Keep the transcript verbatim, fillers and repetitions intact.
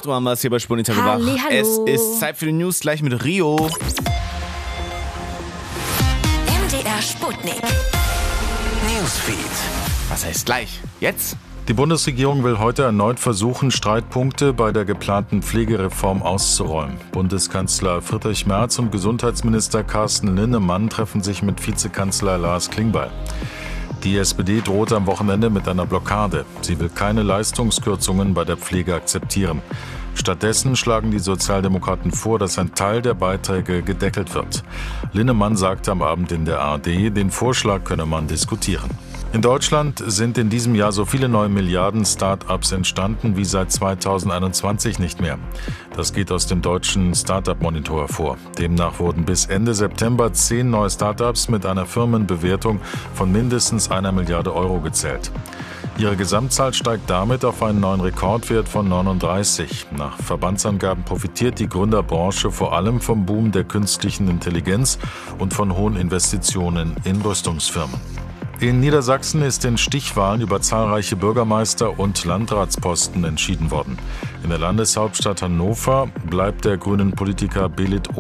acht Uhr haben wir es hier bei Spurnitter gemacht. Es ist Zeit für die News, gleich mit Rio. M D R Sputnik. Newsfeed. Was heißt gleich? Jetzt? Die Bundesregierung will heute erneut versuchen, Streitpunkte bei der geplanten Pflegereform auszuräumen. Bundeskanzler Friedrich Merz und Gesundheitsminister Carsten Linnemann treffen sich mit Vizekanzler Lars Klingbeil. Die S P D droht am Wochenende mit einer Blockade. Sie will keine Leistungskürzungen bei der Pflege akzeptieren. Stattdessen schlagen die Sozialdemokraten vor, dass ein Teil der Beiträge gedeckelt wird. Linnemann sagte am Abend in der A R D, den Vorschlag könne man diskutieren. In Deutschland sind in diesem Jahr so viele neue Milliarden Start-ups entstanden wie seit zweitausendeinundzwanzig nicht mehr. Das geht aus dem deutschen Start-up-Monitor hervor. Demnach wurden bis Ende September zehn neue Start-ups mit einer Firmenbewertung von mindestens einer Milliarde Euro gezählt. Ihre Gesamtzahl steigt damit auf einen neuen Rekordwert von neununddreißig. Nach Verbandsangaben profitiert die Gründerbranche vor allem vom Boom der künstlichen Intelligenz und von hohen Investitionen in Rüstungsfirmen. In Niedersachsen ist in Stichwahlen über zahlreiche Bürgermeister- und Landratsposten entschieden worden. In der Landeshauptstadt Hannover bleibt der grünen Politiker Belit